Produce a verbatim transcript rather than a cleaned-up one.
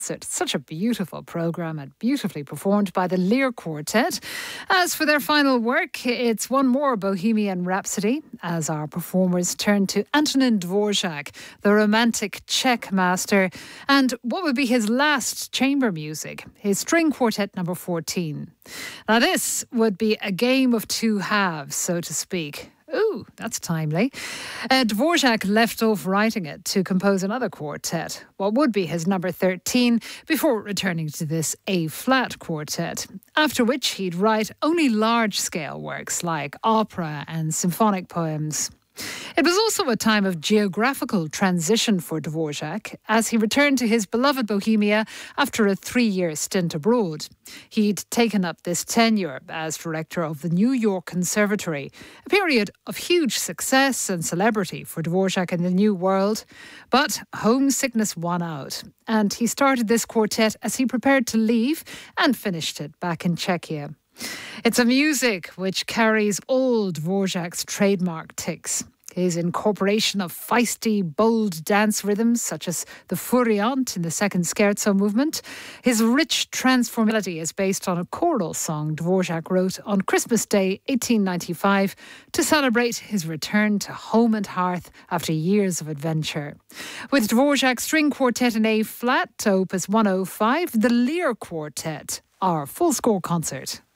It's such a beautiful programme and beautifully performed by the Lear Quartet. As for their final work, it's one more Bohemian Rhapsody as our performers turn to Antonin Dvorak, the romantic Czech master, and what would be his last chamber music, his string quartet number fourteen. Now this would be a game of two halves, so to speak. Ooh, that's timely. Uh, Dvorak left off writing it to compose another quartet, what would be his number thirteen, before returning to this A-flat quartet, after which he'd write only large-scale works like opera and symphonic poems. It was also a time of geographical transition for Dvorak as he returned to his beloved Bohemia after a three-year stint abroad. He'd taken up this tenure as director of the New York Conservatory, a period of huge success and celebrity for Dvorak in the New World. But homesickness won out, and he started this quartet as he prepared to leave and finished it back in Czechia. It's a music which carries all Dvorak's trademark tics. His incorporation of feisty, bold dance rhythms, such as the Furiant in the second scherzo movement. His rich transformality is based on a choral song Dvorak wrote on Christmas Day eighteen ninety-five to celebrate his return to home and hearth after years of adventure. With Dvorak's string quartet in A-flat, opus one oh five, the Lear Quartet, our full score concert.